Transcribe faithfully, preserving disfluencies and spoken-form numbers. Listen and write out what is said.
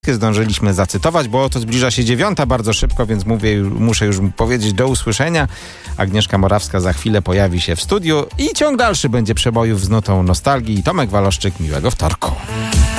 zdążyliśmy zacytować, bo to zbliża się dziewiąta bardzo szybko, więc mówię, muszę już powiedzieć do usłyszenia. Agnieszka Morawska za chwilę pojawi się w studiu i ciąg dalszy będzie przebojów z nutą nostalgii. Tomek Waloszczyk, miłego wtorku.